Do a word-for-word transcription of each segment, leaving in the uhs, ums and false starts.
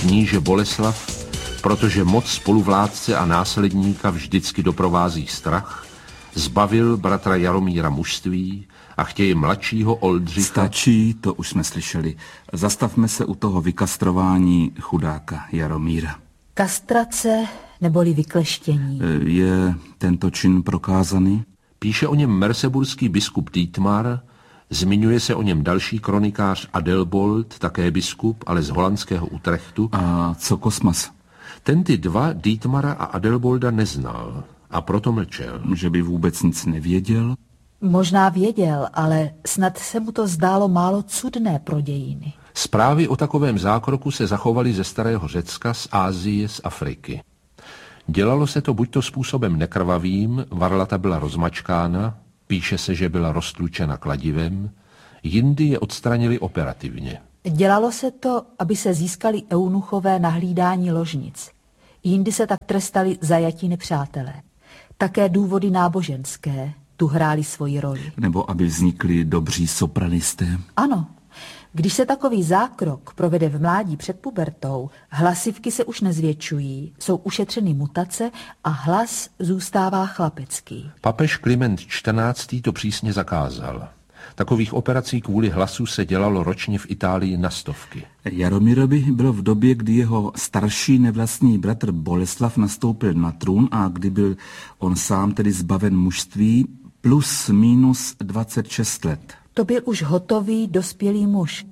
kníže Boleslav, protože moc spoluvládce a následníka vždycky doprovází strach, zbavil bratra Jaromíra mužství a chtějí mladšího Oldřicha... Stačí, to už jsme slyšeli. Zastavme se u toho vykastrování chudáka Jaromíra. Kastrace neboli vykleštění. Je tento čin prokázaný? Píše o něm merseburský biskup Dietmar, zmiňuje se o něm další kronikář Adelbold, také biskup, ale z holandského Utrechtu. A co Kosmas? Ten ty dva, Dietmara a Adelbolda, neznal a proto mlčel. Že by vůbec nic nevěděl? Možná věděl, ale snad se mu to zdálo málo cudné pro dějiny. Zprávy o takovém zákroku se zachovaly ze starého Řecka, z Ázie, z Afriky. Dělalo se to buďto způsobem nekrvavým, varlata byla rozmačkána, píše se, že byla roztlučena kladivem, jindy je odstranili operativně. Dělalo se to, aby se získali eunuchové na hlídání ložnic. Jindy se tak trestali zajatí nepřátelé. Také důvody náboženské tu hrály svoji roli. Nebo aby vznikli dobří sopranisté. Ano. Když se takový zákrok provede v mládí před pubertou, hlasivky se už nezvětšují, jsou ušetřeny mutace a hlas zůstává chlapecký. Papež Kliment čtrnáctý to přísně zakázal. Takových operací kvůli hlasu se dělalo ročně v Itálii na stovky. Jaromírovi bylo v době, kdy jeho starší nevlastní bratr Boleslav nastoupil na trůn a kdy byl on sám tedy zbaven mužství, plus minus dvacet šest let. To byl už hotový, dospělý muž.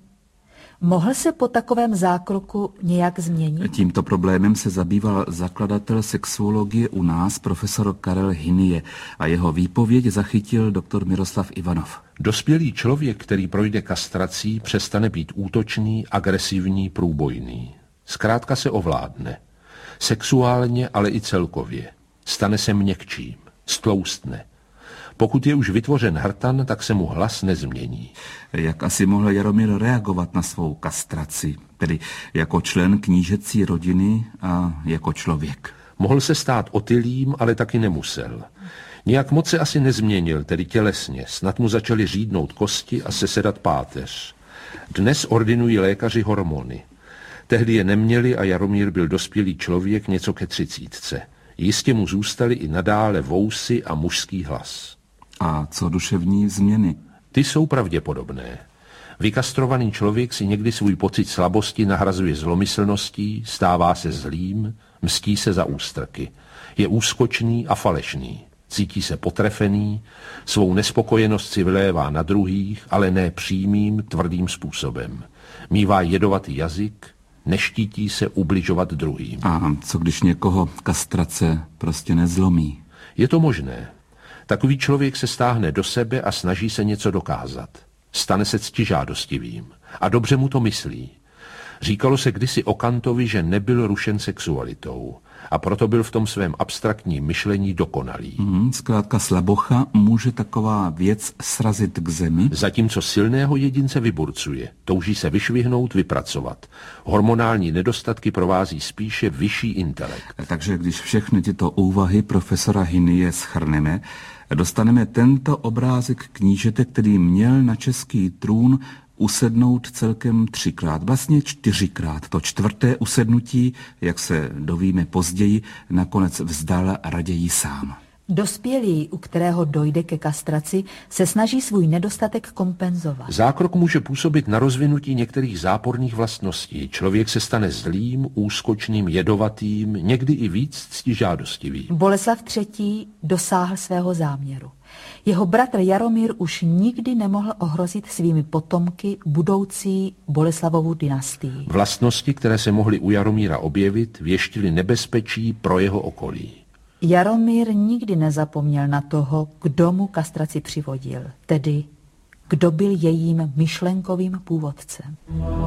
Mohl se po takovém zákroku nějak změnit? Tímto problémem se zabýval zakladatel sexuologie u nás, profesor Karel Hynie, a jeho výpověď zachytil doktor Miroslav Ivanov. Dospělý člověk, který projde kastrací, přestane být útočný, agresivní, průbojný. Zkrátka se ovládne. Sexuálně, ale i celkově. Stane se měkčím, stloustne. Pokud je už vytvořen hrtan, tak se mu hlas nezmění. Jak asi mohl Jaromír reagovat na svou kastraci, tedy jako člen knížecí rodiny a jako člověk? Mohl se stát otylým, ale taky nemusel. Nějak moc se asi nezměnil, tedy tělesně, snad mu začaly řídnout kosti a sesedat páteř. Dnes ordinují lékaři hormony. Tehdy je neměli a Jaromír byl dospělý člověk něco ke třicítce. Jistě mu zůstaly i nadále vousy a mužský hlas. A co duševní změny? Ty jsou pravděpodobné. Vykastrovaný člověk si někdy svůj pocit slabosti nahrazuje zlomyslností, stává se zlým, mstí se za ústrky. Je úskočný a falešný. Cítí se potrefený, svou nespokojenost si vylévá na druhých, ale ne přímým, tvrdým způsobem. Mívá jedovatý jazyk, neštítí se ubližovat druhým. A co když někoho kastrace prostě nezlomí? Je to možné. Takový člověk se stáhne do sebe a snaží se něco dokázat. Stane se ctižádostivým. A dobře mu to myslí. Říkalo se kdysi o Kantovi, že nebyl rušen sexualitou. A proto byl v tom svém abstraktním myšlení dokonalý. Mm, zkrátka slabocha může taková věc srazit k zemi? Zatímco silného jedince vyburcuje. Touží se vyšvihnout, vypracovat. Hormonální nedostatky provází spíše vyšší intelekt. Takže když všechny tyto úvahy profesora Hynie shrneme, dostaneme tento obrázek knížete, který měl na český trůn usednout celkem třikrát, vlastně čtyřikrát. To čtvrté usednutí, jak se dovíme později, nakonec vzdal raději sám. Dospělý, u kterého dojde ke kastraci, se snaží svůj nedostatek kompenzovat. Zákrok může působit na rozvinutí některých záporných vlastností. Člověk se stane zlým, úskočným, jedovatým, někdy i víc ctižádostivým. Boleslav třetí dosáhl svého záměru. Jeho bratr Jaromír už nikdy nemohl ohrozit svými potomky budoucí Boleslavovu dynastii. Vlastnosti, které se mohly u Jaromíra objevit, věštily nebezpečí pro jeho okolí. Jaromír nikdy nezapomněl na toho, kdo mu kastraci přivodil, tedy kdo byl jejím myšlenkovým původcem.